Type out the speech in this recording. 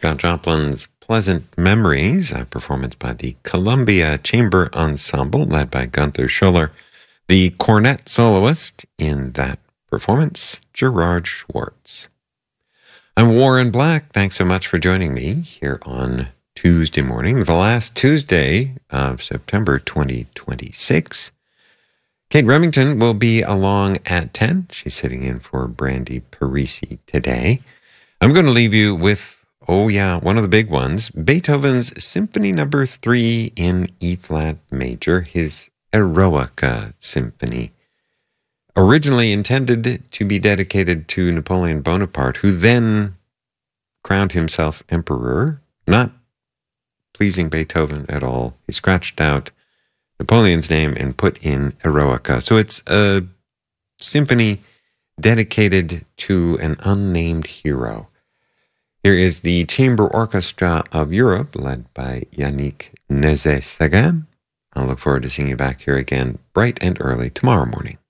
Scott Joplin's Pleasant Memories, a performance by the Columbia Chamber Ensemble, led by Gunther Schuller. The cornet soloist in that performance, Gerard Schwartz. I'm Warren Black. Thanks so much for joining me here on Tuesday morning, the last Tuesday of September 2026. Kate Remington will be along at 10. She's sitting in for Brandy Parisi today. I'm going to leave you with, one of the big ones, Beethoven's Symphony No. 3 in E-flat major, his Eroica Symphony. Originally intended to be dedicated to Napoleon Bonaparte, who then crowned himself emperor, not pleasing Beethoven at all. He scratched out Napoleon's name and put in Eroica. So it's a symphony dedicated to an unnamed hero. Here is the Chamber Orchestra of Europe, led by Yannick Nézet-Séguin. I'll look forward to seeing you back here again bright and early tomorrow morning.